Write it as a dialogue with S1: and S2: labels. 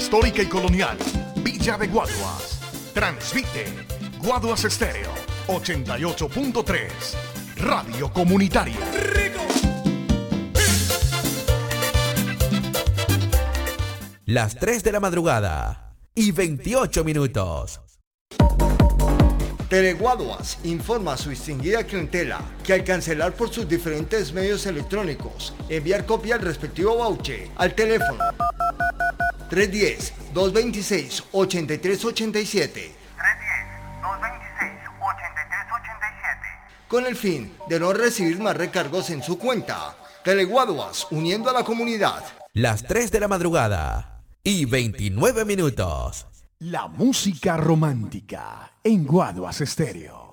S1: histórica y colonial, Villa de Guaduas. Transmite Guaduas Estéreo 88.3, radio comunitaria.
S2: Las 3 de la madrugada y 28 minutos.
S3: Teleguaduas informa a su distinguida clientela que al cancelar por sus diferentes medios electrónicos, enviar copia al respectivo voucher al teléfono 310-226-8387 con el fin de no recibir más recargos en su cuenta. Teleguaduas, uniendo a la comunidad.
S2: Las 3 de la madrugada y 29 minutos.
S1: La música romántica en Guaduas Estéreo.